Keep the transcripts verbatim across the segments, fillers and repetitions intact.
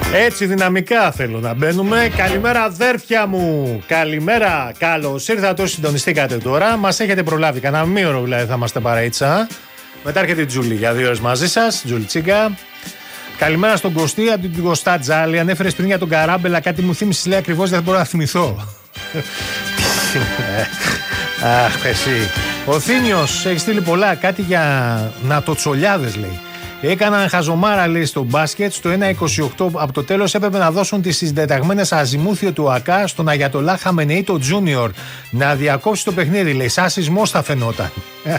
Έτσι δυναμικά θέλω να μπαίνουμε. Καλημέρα αδέρφια μου. Καλημέρα. Καλώς ήρθατε όσοι συντονιστήκατε τώρα. Μας έχετε προλάβει. Κανένα μήωρο δηλαδή θα είμαστε παραίτσα. Μετά έρχεται η Τζούλη για δύο ώρες μαζί σας. Τζούλη Τσίκα. Καλημέρα στον Κωστή από την Κωστά Τζάλη. Ανέφερες πριν για τον Καράμπελα, κάτι μου θύμισε, λέει ακριβώς, δεν μπορώ να θυμηθώ. Αχ, εσύ. Ο Θήνιος έχει στείλει πολλά, κάτι για νατοτσολιάδες λέει. Έκαναν χαζομάρα λέει στο μπάσκετ, στο ένα είκοσι οκτώ από το τέλος έπρεπε να δώσουν τις συντεταγμένες αζιμούθιο του ΑΚΑ στον Αγιατολά Χαμενεή το Τζούνιορ να διακόψει το παιχνίδι, λέει, σαν σεισμός θα φαινόταν.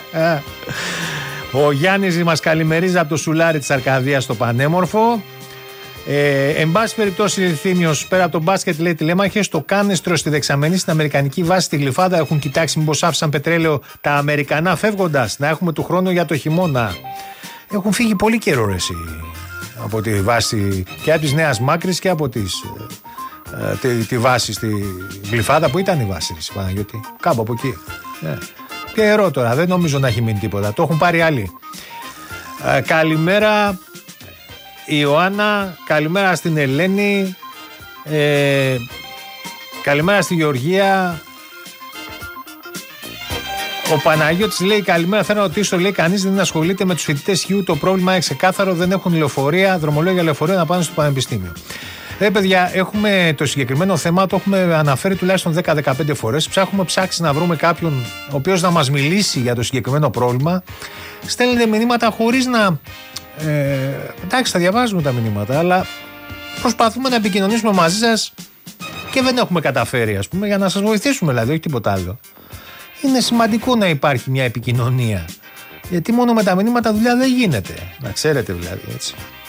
Ο Γιάννης μας καλημερίζει από το σουλάρι της Αρκαδίας στο Πανέμορφο. Ε, εν πάση περιπτώσει, Θήνιος, πέρα από το μπάσκετ, λέει, τηλέμαχες στο Κάνεστρο στη δεξαμενή στην Αμερικανική βάση στη Γλυφάδα έχουν κοιτάξει μήπως άφησαν πετρέλαιο τα Αμερικανά φεύγοντας, να έχουμε του χρόνου για το χειμώνα. Έχουν φύγει πολύ καιρό ρε, εσύ, από τη βάση και από της Νέας Μάκρης και από τις, ε, τη, τη βάση στη Γλυφάδα που ήταν η βάση της Παναγιώτη. Κάπου από εκεί. Ε. Καιρό τώρα, δεν νομίζω να έχει μείνει τίποτα. Το έχουν πάρει άλλοι. Ε, καλημέρα Ιωάννα, καλημέρα στην Ελένη, ε, καλημέρα στη Γεωργία. Ο Παναγιώτης λέει καλημέρα, θέλω να ρωτήσω, λέει, κανείς δεν ασχολείται με τους φοιτητές Χιού, το πρόβλημα είναι ξεκάθαρο, δεν έχουν λεωφορεία, δρομολόγια λεωφορεία να πάνε στο πανεπιστήμιο. Ε, παιδιά, έχουμε το συγκεκριμένο θέμα, το έχουμε αναφέρει τουλάχιστον δέκα με δεκαπέντε φορές. Ψάχνουμε ψάξει να βρούμε κάποιον ο οποίος να μας μιλήσει για το συγκεκριμένο πρόβλημα. Στέλνετε μηνύματα χωρίς να. Ε, εντάξει, θα διαβάζουμε τα μηνύματα, αλλά προσπαθούμε να επικοινωνήσουμε μαζί σας και δεν έχουμε καταφέρει, ας πούμε, για να σας βοηθήσουμε, δηλαδή, όχι τίποτα άλλο. Είναι σημαντικό να υπάρχει μια επικοινωνία. Γιατί μόνο με τα μηνύματα δουλειά δεν γίνεται. Να ξέρετε δηλαδή, έτσι.